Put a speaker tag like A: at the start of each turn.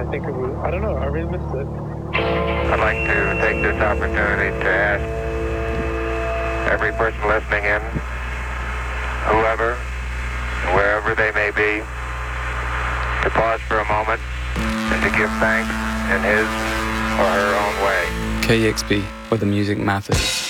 A: I think it was, I don't know, I really missed it.
B: I'd like to take this opportunity to ask every person listening in, whoever, wherever they may be, to pause for a moment and to give thanks in his or her own way.
C: KEXP, where the music matters.